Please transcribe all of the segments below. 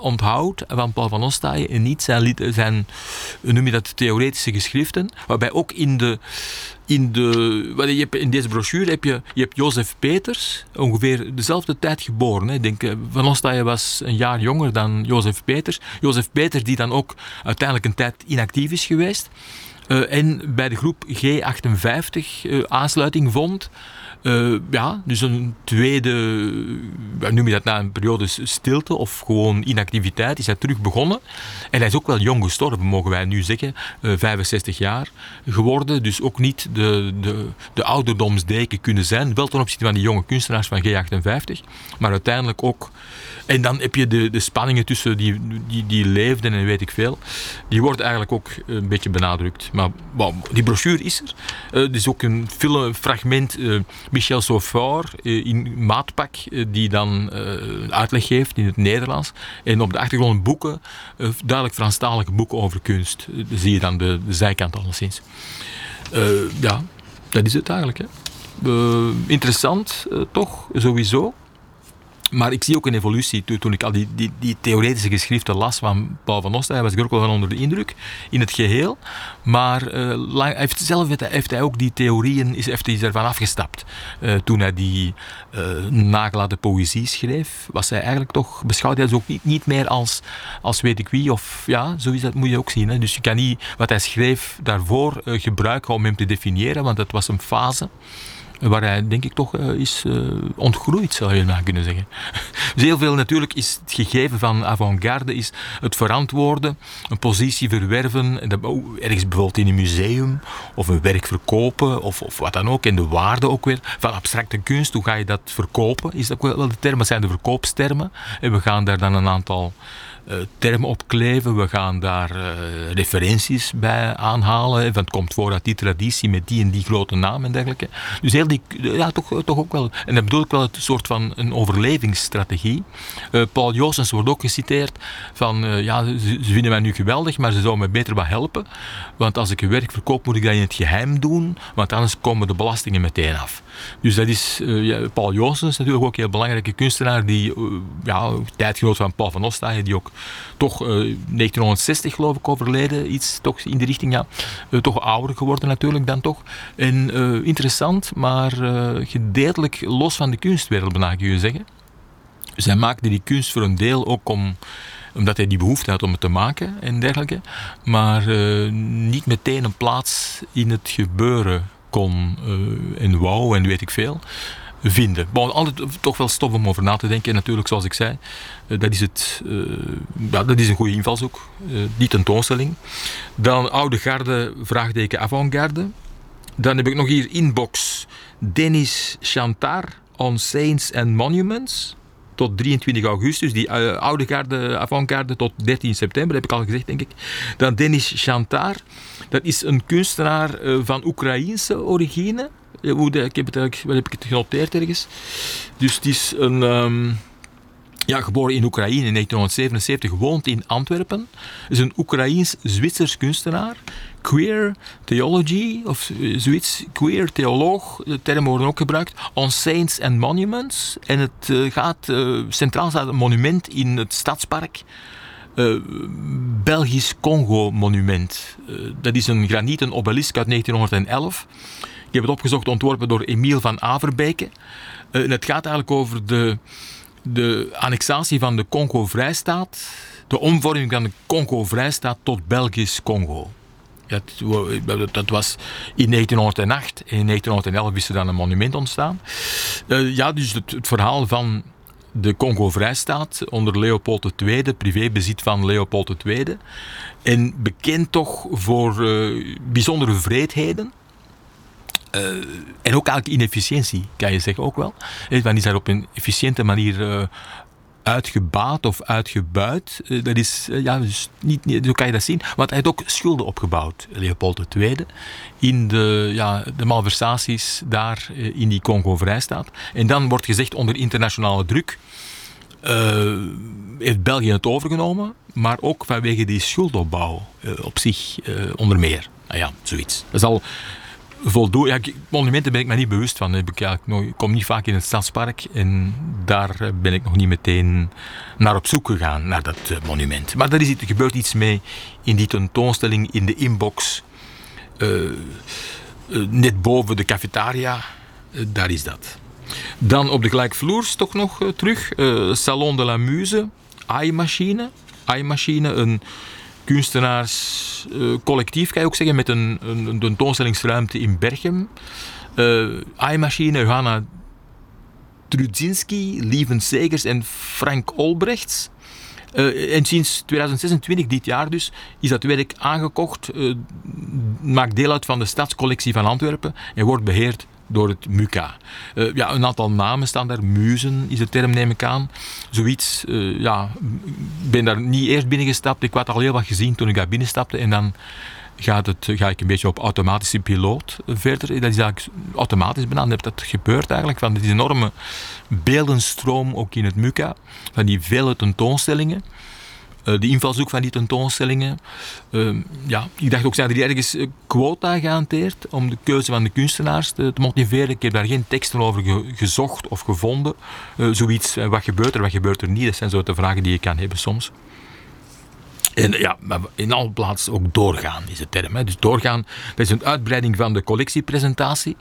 onthoudt van Paul van Ostaaije en niet zijn hoe noem je dat, theoretische geschriften, waarbij ook in deze brochure je hebt Jozef Peters, ongeveer dezelfde tijd geboren. Hè. Ik denk, Van Ostaaije was een jaar jonger dan Jozef Peters. Jozef Peters die dan ook uiteindelijk een tijd inactief is geweest. En bij de groep G58 aansluiting vond. Dus een tweede, noem je dat, na een periode stilte of gewoon inactiviteit, is hij terug begonnen. En hij is ook wel jong gestorven, mogen wij nu zeggen, 65 jaar geworden. Dus ook niet de ouderdomsdeken kunnen zijn, wel ten opzichte van die jonge kunstenaars van G58. Maar uiteindelijk ook. En dan heb je de spanningen tussen die leefden en weet ik veel. Die worden eigenlijk ook een beetje benadrukt. Maar die brochure is er. Er is ook een filmfragment, Michel Saufort in maatpak, die dan uitleg geeft in het Nederlands. En op de achtergrond boeken, duidelijk Franstalige boeken over kunst. Dan zie je dan de zijkant alleszins. Dat is het eigenlijk. Hè. Interessant, toch, sowieso. Maar ik zie ook een evolutie. Toen ik al die theoretische geschriften las van Paul van Ostaaije, was ik er ook wel van onder de indruk in het geheel. Maar heeft hij ook die theorieën, heeft hij ervan afgestapt. Toen hij die nagelaten poëzie schreef, was hij eigenlijk toch, beschouwd hij ook niet meer als weet ik wie. Of ja, zo is dat, moet je ook zien. Hè. Dus je kan niet wat hij schreef daarvoor gebruiken om hem te definiëren, want dat was een fase waar hij, denk ik, toch is ontgroeid, zou je nou kunnen zeggen. Dus heel veel natuurlijk is het gegeven van avant-garde, is het verantwoorden, een positie verwerven, ergens bijvoorbeeld in een museum, of een werk verkopen, of wat dan ook, en de waarde ook weer, van abstracte kunst, hoe ga je dat verkopen, is dat wel de term, dat zijn de verkoopstermen, en we gaan daar dan een aantal termen op kleven, we gaan daar referenties bij aanhalen, want het komt voor uit die traditie met die en die grote naam en dergelijke. Dus heel toch ook wel, en dat bedoel ik wel het soort van een overlevingsstrategie. Paul Joossens wordt ook geciteerd van, ze vinden mij nu geweldig, maar ze zouden mij beter wat helpen, want als ik een werk verkoop moet ik dat in het geheim doen, want anders komen de belastingen meteen af. Dus dat is, Paul Joossens natuurlijk ook een heel belangrijke kunstenaar, die tijdgenoot van Paul van Ostaaije, die ook toch 1960 geloof ik overleden, iets toch in die richting, toch ouder geworden natuurlijk dan toch. En interessant, maar gedeeltelijk los van de kunstwereld, bijna kun je zeggen. Dus hij maakte die kunst voor een deel ook omdat hij die behoefte had om het te maken en dergelijke, maar niet meteen een plaats in het gebeuren kon en wou en weet ik veel vinden. Altijd toch wel stof om over na te denken. En natuurlijk, zoals ik zei, dat is een goede invalshoek. Die tentoonstelling. Dan oude garde, vraagteken avant-garde. Dan heb ik nog hier inbox Denis Chantar on Saints and Monuments. Tot 23 augustus. Die oude garde, avant-garde tot 13 september, heb ik al gezegd, denk ik. Dan Denis Chantar. Dat is een kunstenaar van Oekraïense origine. Ik heb het genoteerd ergens. Dus het is geboren in Oekraïne in 1977, woont in Antwerpen. Is een Oekraïens-Zwitsers kunstenaar. Queer theology, of zoiets, queer theoloog, de termen worden ook gebruikt. On Saints and Monuments. En het centraal staat een monument in het stadspark. Belgisch Congo-monument. Dat is een granieten obelisk uit 1911. Ik heb het opgezocht, ontworpen door Emiel van Averbeke. Het gaat eigenlijk over de annexatie van de Congo-Vrijstaat, de omvorming van de Congo-Vrijstaat tot Belgisch Congo. Dat was in 1908 en in 1911 is er dan een monument ontstaan. Dus het verhaal van de Congo-Vrijstaat onder Leopold II, privébezit van Leopold II. En bekend toch voor bijzondere wreedheden. En ook eigenlijk inefficiëntie, kan je zeggen ook wel. Want is daar op een efficiënte manier uitgebaat of uitgebuit. Dat is, dus niet, zo kan je dat zien. Want hij heeft ook schulden opgebouwd, Leopold II, in de malversaties daar in die Congo-Vrijstaat. En dan wordt gezegd, onder internationale druk heeft België het overgenomen, maar ook vanwege die schuldopbouw op zich onder meer. Zoiets. Dat is al voldoen. Ja, monumenten ben ik me niet bewust van. Ik kom niet vaak in het Stadspark en daar ben ik nog niet meteen naar op zoek gegaan, naar dat monument. Maar er gebeurt iets mee in die tentoonstelling, in de inbox, net boven de cafetaria. Daar is dat. Dan op de gelijkvloers toch nog terug. Salon de la Muse, AI-machine, een kunstenaarscollectief, kan je ook zeggen, met een tentoonstellingsruimte in Berchem. AI-machine, Johanna Trudzinski, Lieven Segers en Frank Olbrechts. En sinds 2026, dit jaar dus, is dat werk aangekocht, maakt deel uit van de Stadscollectie van Antwerpen en wordt beheerd door het MUCA. Een aantal namen staan daar. Muzen is de term, neem ik aan. Zoiets. Ik ben daar niet eerst binnengestapt. Ik had al heel wat gezien toen ik daar binnenstapte. En dan ga ik een beetje op automatische piloot verder. Dat is eigenlijk automatisch bijna. Dan heb dat gebeurd eigenlijk. Van dit enorme beeldenstroom ook in het MUCA. Van die vele tentoonstellingen. De invalshoek van die tentoonstellingen. Ik dacht ook, zijn er hier ergens quota gehanteerd om de keuze van de kunstenaars te motiveren? Ik heb daar geen teksten over gezocht of gevonden. Zoiets, wat gebeurt er niet? Dat zijn zo de vragen die je kan hebben soms. En maar in alle plaatsen ook doorgaan is de term. Hè. Dus doorgaan, dat is een uitbreiding van de collectiepresentatie.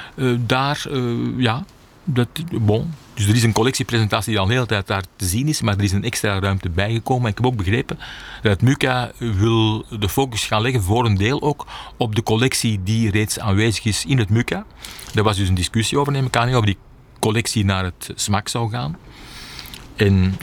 Dus er is een collectiepresentatie die al de hele tijd daar te zien is, maar er is een extra ruimte bijgekomen. En ik heb ook begrepen dat het MUCA wil de focus gaan leggen, voor een deel ook, op de collectie die reeds aanwezig is in het MUCA. Daar was dus een discussie over, neem ik aan, over die collectie naar het SMAK zou gaan. En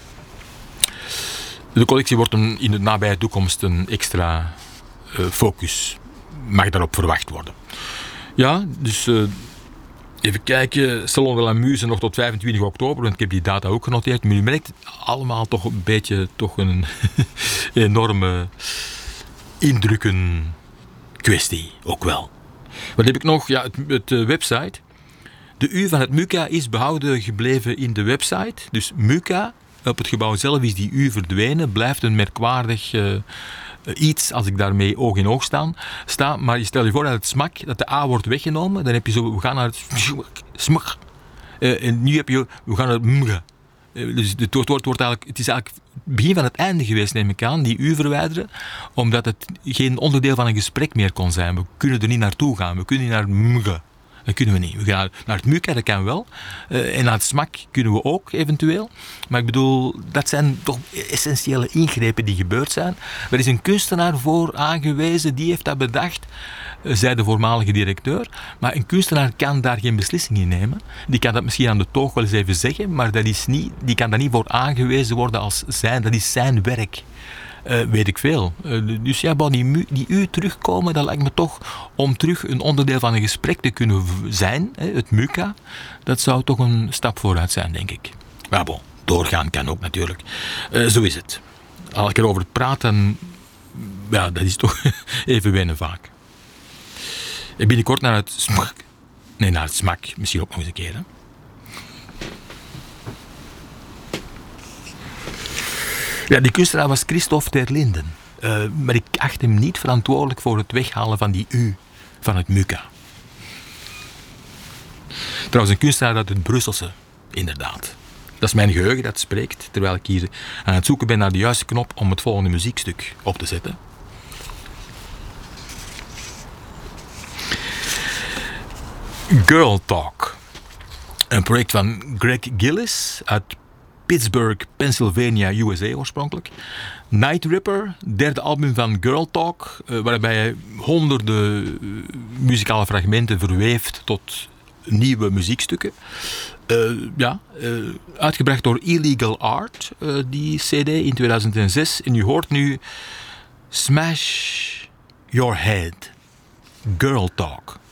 de collectie wordt in de nabije toekomst een extra focus. Mag daarop verwacht worden. Ja, dus even kijken. Salon de la Muse nog tot 25 oktober, want ik heb die data ook genoteerd. Maar u merkt allemaal toch een beetje een enorme indrukken kwestie, ook wel. Wat heb ik nog? Ja, het website. De U van het MUCA is behouden gebleven in de website. Dus MUCA, op het gebouw zelf is die U verdwenen. Blijft een merkwaardig iets als ik daarmee oog in oog sta. Maar je stel je voor dat het SMAK, dat de A wordt weggenomen. Dan heb je zo, we gaan naar het SMAK. En nu heb je, we gaan naar het MG. Dus het is eigenlijk het begin van het einde geweest, neem ik aan, die U verwijderen, omdat het geen onderdeel van een gesprek meer kon zijn. We kunnen er niet naartoe gaan. We kunnen niet naar MG. Dat kunnen we niet. We gaan naar het MUCA, dat kan wel. En naar het SMAK kunnen we ook, eventueel. Maar ik bedoel, dat zijn toch essentiële ingrepen die gebeurd zijn. Er is een kunstenaar voor aangewezen, die heeft dat bedacht, zei de voormalige directeur. Maar een kunstenaar kan daar geen beslissing in nemen. Die kan dat misschien aan de toog wel eens even zeggen, maar die kan daar niet voor aangewezen worden als zijn. Dat is zijn werk. Weet ik veel. Dus die U terugkomen, dat lijkt me toch, om terug een onderdeel van een gesprek te kunnen zijn, het MUCA, dat zou toch een stap vooruit zijn, denk ik. Maar doorgaan kan ook natuurlijk. Zo is het. Als ik erover praat, dan, dat is toch even wennen vaak. En binnenkort naar het SMAK. Nee, naar het SMAK, misschien ook nog eens een keer, hè. Ja, die kunstenaar was Christophe ter Linden. Maar ik acht hem niet verantwoordelijk voor het weghalen van die U van het MUCA. Trouwens, een kunstenaar uit het Brusselse, inderdaad. Dat is mijn geheugen dat spreekt, terwijl ik hier aan het zoeken ben naar de juiste knop om het volgende muziekstuk op te zetten. Girl Talk. Een project van Greg Gillis uit Pittsburgh, Pennsylvania, USA oorspronkelijk. Night Ripper, derde album van Girl Talk, waarbij hij honderden muzikale fragmenten verweeft tot nieuwe muziekstukken. Uitgebracht door Illegal Art, die CD in 2006. En u hoort nu Smash Your Head, Girl Talk.